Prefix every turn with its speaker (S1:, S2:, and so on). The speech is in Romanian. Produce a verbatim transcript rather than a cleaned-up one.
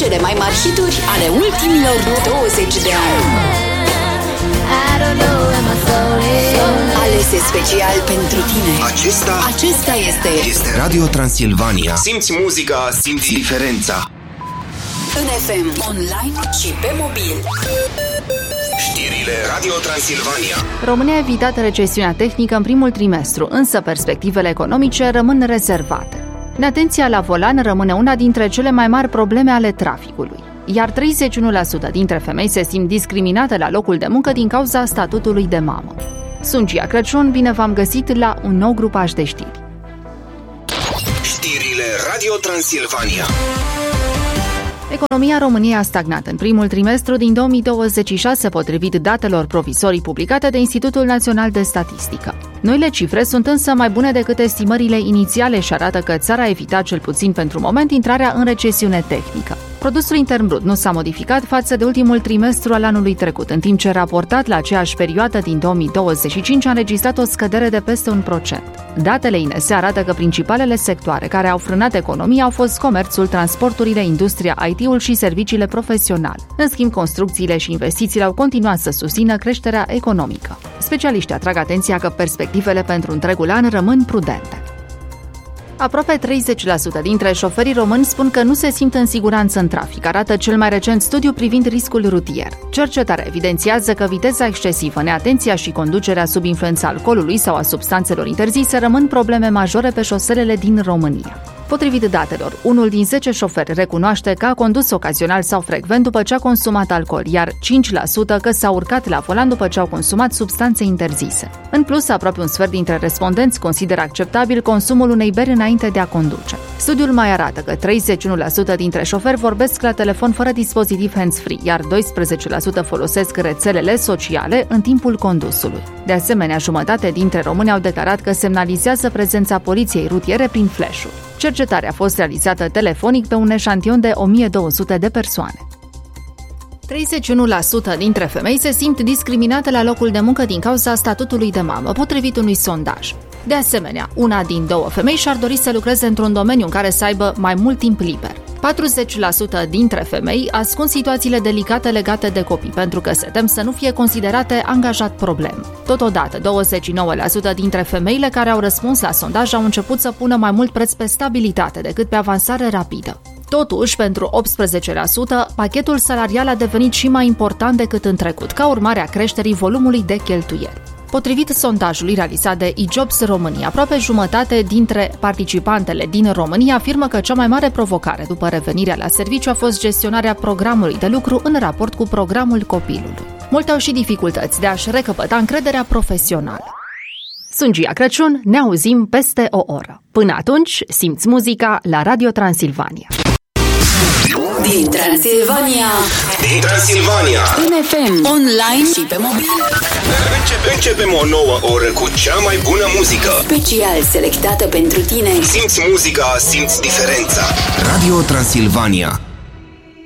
S1: cele mai mari hituri ale ultimilor douăzeci de ani. Alese special pentru tine.
S2: Acesta
S1: Acesta este
S2: Este Radio Transilvania. Simți muzica, simți diferența.
S1: în F M, online și pe mobil.
S2: Știrile Radio Transilvania.
S3: România a evitat recesiunea tehnică în primul trimestru, însă perspectivele economice rămân rezervate. Neatenția la volan rămâne una dintre cele mai mari probleme ale traficului, iar treizeci și unu la sută dintre femei se simt discriminate la locul de muncă din cauza statutului de mamă. Sunt Gia Crăciun, bine v-am găsit la un nou grupaj de știri.
S2: Știrile Radio Transilvania.
S3: Economia României a stagnat în primul trimestru din două mii douăzeci și șase, potrivit datelor provizorii publicate de Institutul Național de Statistică. Noile cifre sunt însă mai bune decât estimările inițiale și arată că țara a evitat cel puțin pentru moment intrarea în recesiune tehnică. Produsul intern brut nu s-a modificat față de ultimul trimestru al anului trecut, în timp ce raportat la aceeași perioadă din două mii douăzeci și cinci a înregistrat o scădere de peste un procent. Datele I N S arată că principalele sectoare care au frânat economia au fost comerțul, transporturile, industria, I T-ul și serviciile profesionale. În schimb, construcțiile și investițiile au continuat să susțină creșterea economică. Specialiștii atrag atenția că perspectivele pentru întregul an rămân prudente. Aproape treizeci la sută dintre șoferii români spun că nu se simt în siguranță în trafic, arată cel mai recent studiu privind riscul rutier. Cercetarea evidențiază că viteza excesivă, neatenția și conducerea sub influența alcoolului sau a substanțelor interzise rămân probleme majore pe șoselele din România. Potrivit datelor, unul din zece șoferi recunoaște că a condus ocazional sau frecvent după ce a consumat alcool, iar cinci la sută că s-au urcat la volan după ce au consumat substanțe interzise. În plus, aproape un sfert dintre respondenți consideră acceptabil consumul unei beri înainte de a conduce. Studiul mai arată că treizeci și unu la sută dintre șoferi vorbesc la telefon fără dispozitiv hands-free, iar doisprezece la sută folosesc rețelele sociale în timpul condusului. De asemenea, jumătate dintre români au declarat că semnalizează prezența poliției rutiere prin flash-uri. Cercetarea a fost realizată telefonic pe un eșantion de o mie două sute de persoane. treizeci și unu la sută dintre femei se simt discriminate la locul de muncă din cauza statutului de mamă, potrivit unui sondaj. De asemenea, una din două femei și-ar dori să lucreze într-un domeniu în care să aibă mai mult timp liber. patruzeci la sută dintre femei ascund situațiile delicate legate de copii, pentru că se tem să nu fie considerate angajat problem. Totodată, douăzeci și nouă la sută dintre femeile care au răspuns la sondaj au început să pună mai mult preț pe stabilitate decât pe avansare rapidă. Totuși, pentru optsprezece la sută, pachetul salarial a devenit și mai important decât în trecut, ca urmare a creșterii volumului de cheltuieli. Potrivit sondajului realizat de e-Jobs România, aproape jumătate dintre participantele din România afirmă că cea mai mare provocare după revenirea la serviciu a fost gestionarea programului de lucru în raport cu programul copilului. Mulți au și dificultăți de a-și recăpăta încrederea profesională. Sunt Gia Crăciun, ne auzim peste o oră. Până atunci, simți muzica la Radio Transilvania.
S1: Din Transilvania,
S2: Din Transilvania.
S1: în F M, online și pe mobil.
S2: Începe, începem o nouă oră cu cea mai bună muzică.
S1: Special selectată pentru tine.
S2: Simți muzica, simți diferența. Radio Transilvania.